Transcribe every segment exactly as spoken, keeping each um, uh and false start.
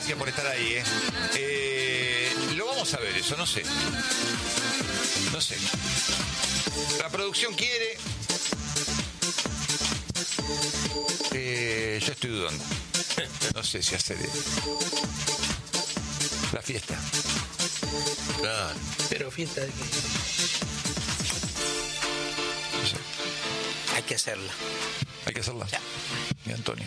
gracias por estar ahí. ¿eh? Eh, lo vamos a ver, eso, no sé. No sé. La producción quiere... Eh, yo estoy dudando. No sé si hacer la fiesta. Claro. Pero fiesta de qué. No sé. Hay que hacerla. Hay que hacerla. Ya. Y Antonio.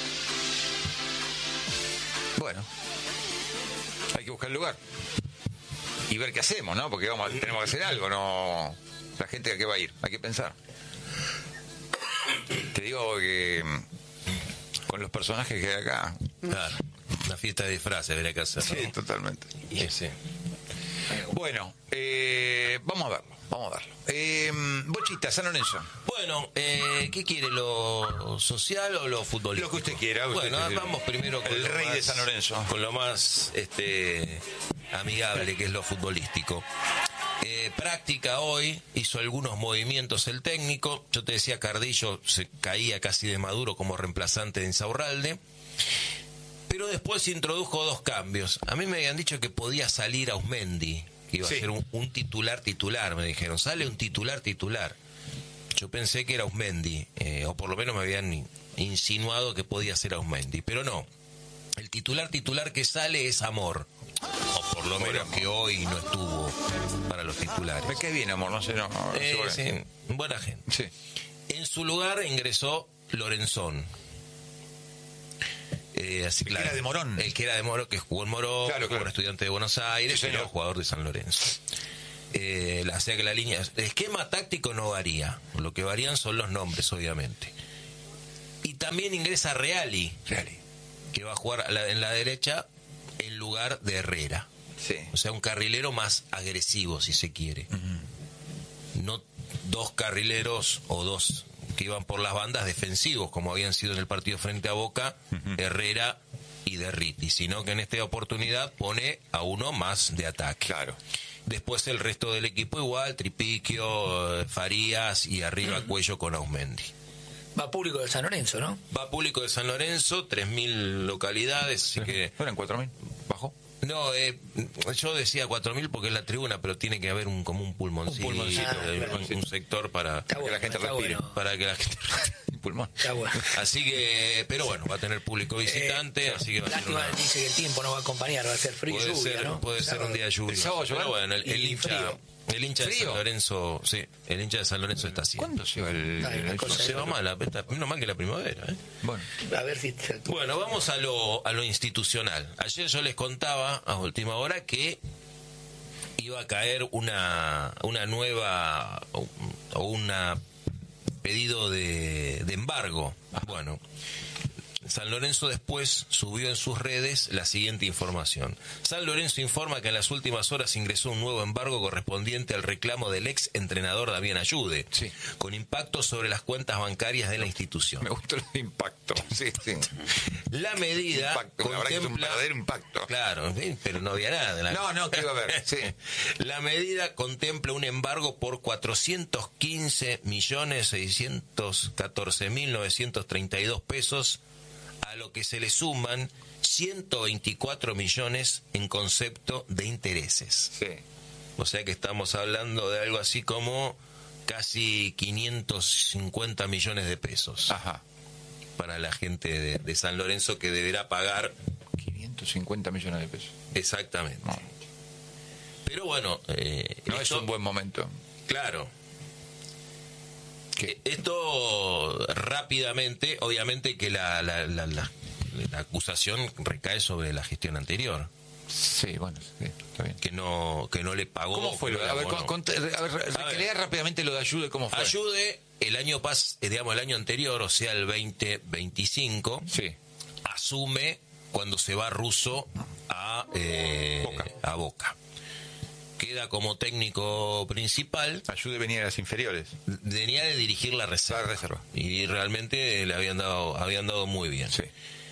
Bueno. Hay que buscar el lugar. Y ver qué hacemos, ¿no? Porque vamos, tenemos que hacer algo, ¿no? La gente a qué va a ir. Hay que pensar. Te digo que con los personajes que hay acá. Claro. Una fiesta de disfraces habría que hacer. Sí, totalmente. Sí, sí. Bueno, eh, vamos a verlo, vamos a verlo. Eh, Bochita, San Lorenzo. Bueno, eh, ¿qué quiere? ¿Lo social o lo futbolístico? Lo que usted quiera. Bueno, usted, vamos primero con el lo rey más, de San Lorenzo. Con lo más este, amigable, que es lo futbolístico. Eh, práctica hoy, hizo algunos movimientos el técnico. Yo te decía, Cardillo se caía casi de Maduro como reemplazante de Insaurralde. Pero después introdujo dos cambios. A mí me habían dicho que podía salir Ausmendi, que iba sí. a ser un, un titular titular. Me dijeron, sale un titular titular. Yo pensé que era Ausmendi, eh, o por lo menos me habían insinuado que podía ser Ausmendi. Pero no, el titular titular que sale es Amor. O por lo menos que hoy no estuvo para los titulares. Me cae bien, Amor, no sé, no. no eh, sí, buena gente. Sí. En su lugar ingresó Lorenzón. Eh, así, el claro, que era de Morón. El que era de Morón, que jugó en Morón, claro, claro. Como estudiante de Buenos Aires, sí, pero jugador de San Lorenzo. Eh, o sea que la línea, el esquema táctico no varía, lo que varían son los nombres, obviamente. Y también ingresa Reali, Reali. que va a jugar en la derecha en lugar de Herrera. Sí. O sea, un carrilero más agresivo, si se quiere. Uh-huh. No dos carrileros o dos que iban por las bandas defensivos, como habían sido en el partido frente a Boca, uh-huh. Herrera y Derriti, sino que en esta oportunidad pone a uno más de ataque. Claro. Después el resto del equipo igual, Tripiquio, Farías y arriba uh-huh. Cuello con Ausmendi. Va público de San Lorenzo, ¿no? Va público de San Lorenzo, tres mil localidades, así que... ¿No eran cuatro mil? ¿Bajó? No, eh, yo decía cuatro mil porque es la tribuna, pero tiene que haber un como un pulmoncito, un, pulmoncito, ah, un, claro. un, un sector para que bueno, la gente respire. Bueno. Para que la gente un pulmón. Está bueno. Así que, pero bueno, va a tener público visitante, eh, así que va a ser una... dice que el tiempo no va a acompañar, va a ser frío y lluvia, ser, ¿no? Puede ser un día lluvia. Pero bueno, el, el hincha... Frío. El hincha ¿Frío? de San Lorenzo, sí, el hincha de San Lorenzo está así. ¿Cuándo se va el, Ay, el, el Se va mal, menos mal que la primavera, ¿eh? Bueno, a ver si te... Bueno, vamos a lo a lo institucional. Ayer yo les contaba a última hora que iba a caer una una nueva o una pedido de, de embargo. Bueno, San Lorenzo después subió en sus redes la siguiente información. San Lorenzo informa que en las últimas horas ingresó un nuevo embargo correspondiente al reclamo del ex entrenador Damián Ayude, sí. con impacto sobre las cuentas bancarias de la institución. Me gustó el impacto. Sí, sí. La medida impacto, contempla... es un verdadero impacto. Claro, pero no había nada. La... No, no, ¿qué iba a haber? Sí. La medida contempla un embargo por cuatrocientos quince millones seiscientos catorce mil novecientos treinta y dos pesos, a lo que se le suman ciento veinticuatro millones en concepto de intereses. Sí. O sea que estamos hablando de algo así como casi quinientos cincuenta millones de pesos. Ajá. Para la gente de, de San Lorenzo, que deberá pagar quinientos cincuenta millones de pesos. Exactamente. No. Pero bueno, eh, no esto, es un buen momento. Claro. ¿Qué? Esto rápidamente, obviamente que la, la, la, la, la acusación recae sobre la gestión anterior. Sí, bueno, sí, está bien. Que no, que no le pagó. ¿Cómo fue? Lo, a ver, con, con, a ver, recrea rápidamente lo de Ayude, ¿cómo fue? Ayude, el año pas, digamos, el año anterior, o sea, el veinte veinticinco, sí. asume cuando se va Russo a, eh, Boca. a Boca. Queda como técnico principal. Ayude venía de las inferiores. Venía de dirigir la reserva. La reserva. Y realmente le habían dado, habían dado muy bien. Sí.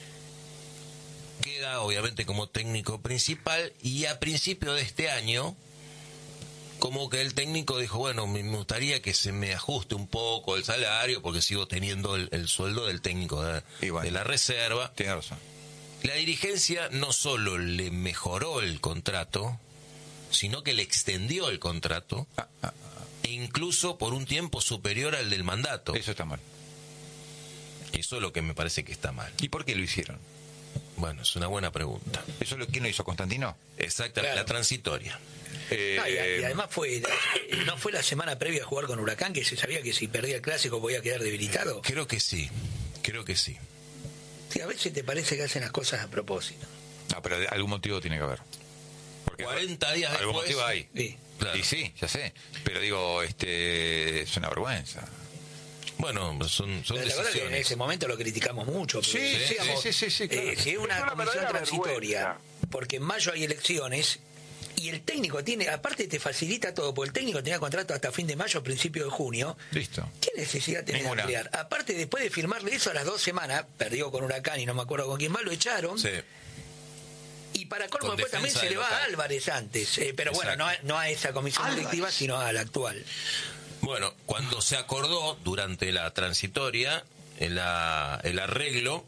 Queda obviamente como técnico principal y a principio de este año como que el técnico dijo, bueno, me gustaría que se me ajuste un poco el salario porque sigo teniendo el, el sueldo del técnico de, bueno, de la reserva. Tiene razón. La dirigencia no solo le mejoró el contrato, sino que le extendió el contrato, Ah, ah, e incluso por un tiempo superior al del mandato. eso está mal. Eso es lo que me parece que está mal. ¿Y por qué lo hicieron? Bueno, es una buena pregunta. ¿Eso es lo que no hizo Constantino? Exacta, Claro. la transitoria. Eh, No, y, y además fue no fue la semana previa a jugar con Huracán que se sabía que si perdía el clásico podía quedar debilitado. Creo que sí, creo que sí. Sí, a veces te parece que hacen las cosas a propósito. No, pero de- algún motivo tiene que haber. Porque cuarenta días algún después... motivo hay. Sí. Claro. Y sí, ya sé. Pero digo, este es una vergüenza. Bueno, son, son La verdad que en decisiones. ese momento lo criticamos mucho. porque Sí, sí, decíamos, sí, sí, sí, claro. eh, si es una Es una comisión verdadera transitoria, vergüenza. porque en mayo hay elecciones y el técnico tiene, aparte te facilita todo, porque el técnico tenía contrato hasta fin de mayo, principio de junio. Listo. ¿Qué necesidad tenés Ninguna. de ampliar? Aparte, después de firmarle eso a las dos semanas, perdió con Huracán y no me acuerdo con quién más, lo echaron. Sí. Y para colmo, Con después también defensa se de le va a local. Álvarez antes. eh, pero bueno, no, a- no a esa comisión Álvarez. directiva, sino a la actual. Bueno, cuando se acordó durante la transitoria el, a- el arreglo,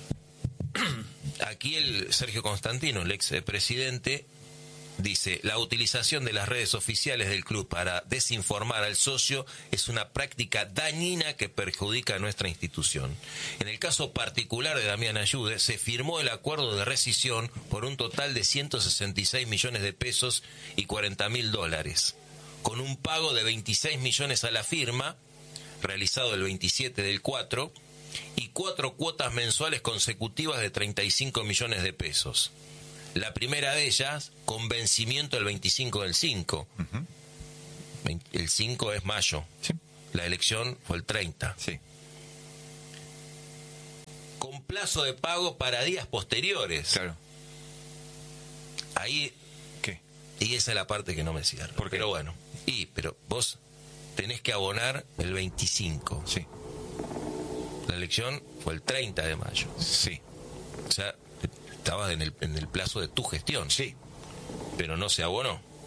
aquí el Sergio Constantino, el ex presidente, dice: la utilización de las redes oficiales del club para desinformar al socio es una práctica dañina que perjudica a nuestra institución. En el caso particular de Damián Ayude, se firmó el acuerdo de rescisión por un total de ciento sesenta y seis millones de pesos y cuarenta mil dólares, con un pago de veintiséis millones a la firma, realizado el veintisiete del cuatro, y cuatro cuotas mensuales consecutivas de treinta y cinco millones de pesos. La primera de ellas con vencimiento el veinticinco del cinco. Ujú. Vein- El cinco es mayo. Sí, La elección fue el treinta. sí. Con plazo de pago para días posteriores. Claro. Ahí, ¿Qué? y esa es la parte que no me cierra. ¿Por qué? Pero bueno, y pero vos tenés que abonar el veinticinco. Sí, La elección fue el treinta de mayo. sí, O sea, estabas en el, en el plazo de tu gestión. sí. Pero no se abonó.